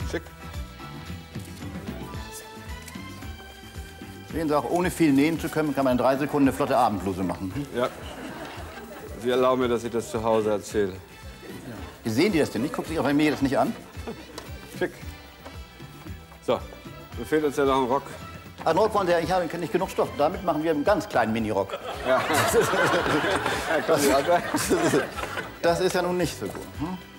Schick. Sehen Sie, auch ohne viel nähen zu können, kann man in 3 Sekunden eine flotte Abendbluse machen. Ja. Sie erlauben mir, dass ich das zu Hause erzähle. Wie sehen die das denn nicht? Guckt sich auch bei mir das nicht an? Schick. So, mir fehlt uns ja noch ein Rock. Ein Rock wollen Sie ja, ich habe nicht genug Stoff. Damit machen wir einen ganz kleinen Mini-Rock. Ja. Das ist ja nun nicht so gut. Hm?